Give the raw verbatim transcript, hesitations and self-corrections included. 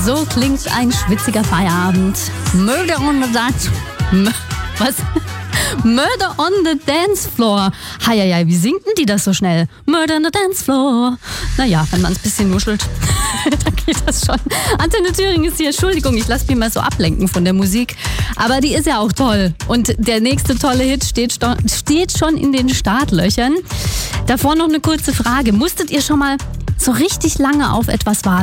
So klingt ein schwitziger Feierabend. Murder on the Dance... Was? Murder on the Dance Floor. Heieiei, wie singt denn die das so schnell? Murder on the Dance Floor. Naja, wenn man es ein bisschen nuschelt, dann geht das schon. Antenne Thüringen ist hier. Entschuldigung, ich lasse mich mal so ablenken von der Musik. Aber die ist ja auch toll. Und der nächste tolle Hit steht, steht schon in den Startlöchern. Davor noch eine kurze Frage. Musstet ihr schon mal so richtig lange auf etwas warten?